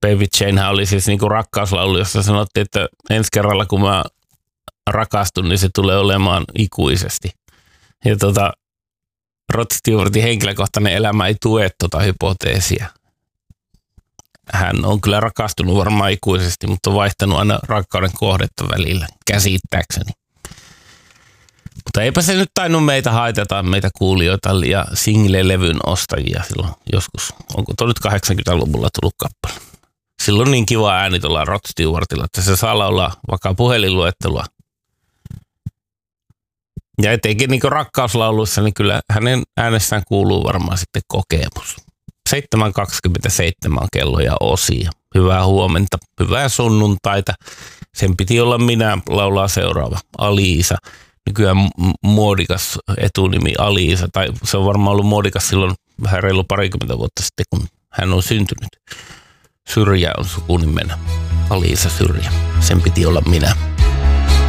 Baby Janehän oli siis niinku rakkauslaulu, jossa sanottiin, että ensi kerralla kun mä rakastun, niin se tulee olemaan ikuisesti. Ja Rod Stewartin henkilökohtainen elämä ei tue hypoteesia. Hän on kyllä rakastunut varmaan ikuisesti, mutta on vaihtanut aina rakkauden kohdetta välillä, käsittääkseni. Mutta eipä se nyt tainnut meitä haitata, meitä kuulijoita ja single-levyn ostajia silloin joskus. Onko tuo nyt 80-luvulla tullut kappale? Silloin niin kiva ääni tuolla Rod Stewartilla, että se saa olla vaikka puhelinluettelua. Ja etenkin niin rakkauslauluissa, niin kyllä hänen äänessään kuuluu varmaan sitten kokemus. 7.27 on kello ja osia. Hyvää huomenta, hyvää sunnuntaita. Sen piti olla minä, laulaa seuraava. Aliisa. Nykyään muodikas etunimi Aliisa. Tai se on varmaan ollut muodikas silloin vähän reilu parikymmentä vuotta sitten, kun hän on syntynyt. Syrjä on sukunimenä. Aliisa Syrjä. Sen piti olla minä.